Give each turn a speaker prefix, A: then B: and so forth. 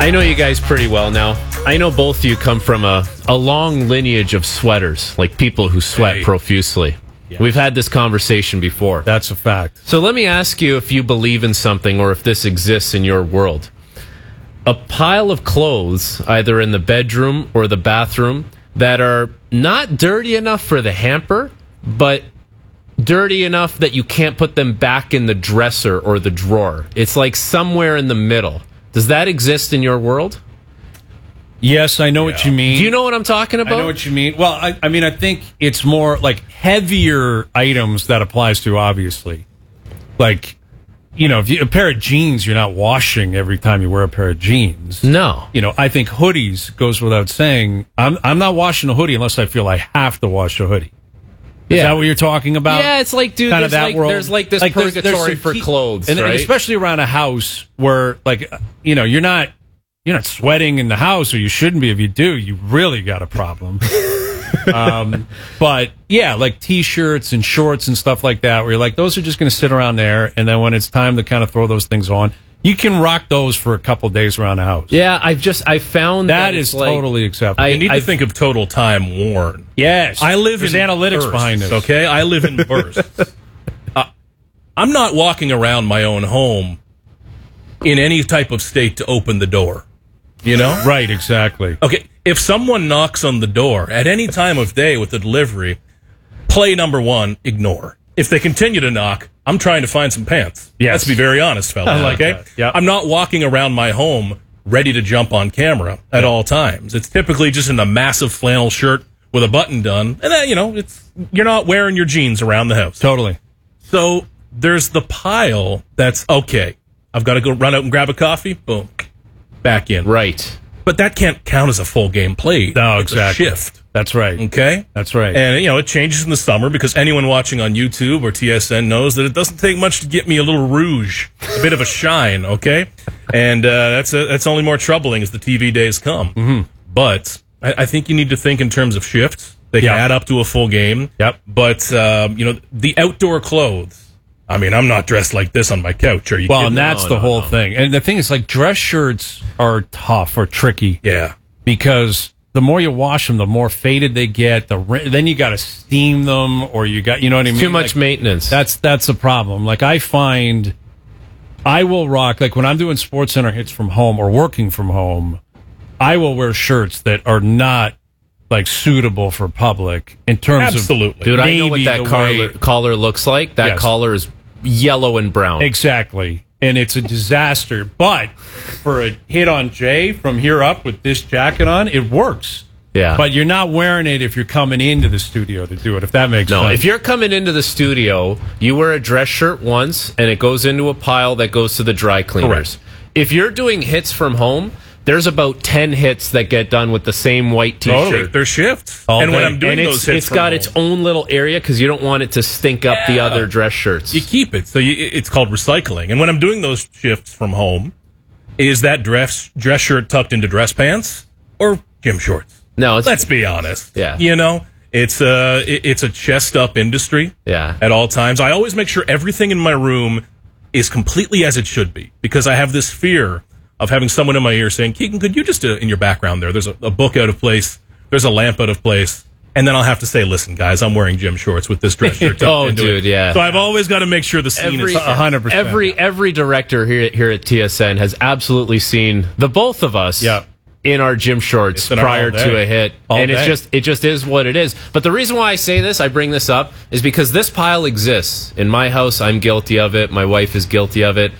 A: I know you guys pretty well now. I know both of you come from a long lineage of sweaters, like people who sweat profusely. Yeah. We've had this conversation before.
B: That's a fact.
A: So let me ask you if you believe in something or if this exists in your world. A pile of clothes, either in the bedroom or the bathroom, that are not dirty enough for the hamper, but dirty enough that you can't put them back in the dresser or the drawer. It's like somewhere in the middle. Does that exist in your world?
B: Yes, I know what you mean.
A: Do you know what I'm talking about?
B: I know what you mean. Well, I mean, I think it's more like heavier items that applies to, obviously. Like, you know, if you, a pair of jeans, you're not washing every time you wear a pair of jeans.
A: No.
B: You know, I think hoodies goes without saying. I'm not washing a hoodie unless I feel I have to wash a hoodie. Is that what you're talking about?
A: Yeah, it's like, dude,
B: kind
A: there's like this purgatory for clothes,
B: and
A: right?
B: especially around a house where, like, you know, you're not sweating in the house, or you shouldn't be. If you do, you really got a problem. But yeah, like t-shirts and shorts and stuff like that, where you're like, those are just going to sit around there, and then when it's time to kind of throw those things on, you can rock those for a couple days around the house.
A: Yeah, I found
B: that is like, totally acceptable.
C: You need to think of total time worn.
B: Yes,
C: I live
B: There's
C: in
B: analytics
C: bursts,
B: behind this.
C: Okay, I live in bursts. I'm not walking around my own home in any type of state to open the door. You know?
B: Right, exactly.
C: Okay, if someone knocks on the door at any time of day with the delivery, play number one, ignore. If they continue to knock, I'm trying to find some pants.
B: Yes.
C: Let's be very honest, fella.
B: I like
C: okay?
B: that. Yep.
C: I'm not walking around my home ready to jump on camera at all times. It's typically just in a massive flannel shirt with a button done, and then, you know, you're not wearing your jeans around the house.
B: Totally.
C: So there's the pile that's, okay, I've got to go run out and grab a coffee. Boom. Back in.
A: Right.
C: But that can't count as a full game played.
B: No,
C: it's
B: exactly.
C: a shift.
B: That's right.
C: Okay?
B: That's right.
C: And, you know, it changes in the summer because anyone watching on YouTube or TSN knows that it doesn't take much to get me a little rouge, a bit of a shine, okay? And that's only more troubling as the TV days come.
B: Mm-hmm.
C: But I think you need to think in terms of shifts. They can add up to a full game.
B: Yep.
C: But, you know, the outdoor clothes, I mean, I'm not dressed like this on my couch. Are you kidding?
B: And that's the whole thing. And the thing is, like, dress shirts are tough or tricky.
C: Yeah.
B: Because the more you wash them, the more faded they get. Then you got to steam them, or you know what I mean?
A: Too much maintenance.
B: That's a problem. Like, I find I will rock, like, when I'm doing Sports Center hits from home or working from home, I will wear shirts that are not, like, suitable for public in terms of...
A: Dude, I know what that collar looks like. That collar is yellow and brown.
B: Exactly. And it's a disaster. But for a hit on Jay from here up with this jacket on, it works.
A: Yeah.
B: But you're not wearing it if you're coming into the studio to do it, if that makes sense.
A: No, if you're coming into the studio, you wear a dress shirt once, and it goes into a pile that goes to the dry cleaners.
B: Correct.
A: If you're doing hits from home, there's about 10 hits that get done with the same white T-shirt.
C: Totally. They're shifts. And when I'm doing those hits
A: it's got its own little area because you don't want it to stink up the other dress shirts.
C: You keep it. So it's called recycling. And when I'm doing those shifts from home, is that dress shirt tucked into dress pants or gym shorts?
A: No,
C: let's be honest.
A: Yeah.
C: You know, it's a chest up industry.
A: Yeah.
C: At all times. I always make sure everything in my room is completely as it should be because I have this fear of having someone in my ear saying, Keegan, could you just, in your background there's a book out of place, there's a lamp out of place, and then I'll have to say, listen, guys, I'm wearing gym shorts with this dress shirt.
A: Oh, dude, yeah.
C: So I've always got to make sure the scene is
B: 100%.
A: Every director here at TSN has absolutely seen the both of us in our gym shorts prior to a hit. And it just is what it is. But the reason why I say this, I bring this up, is because this pile exists. In my house, I'm guilty of it. My wife is guilty of it.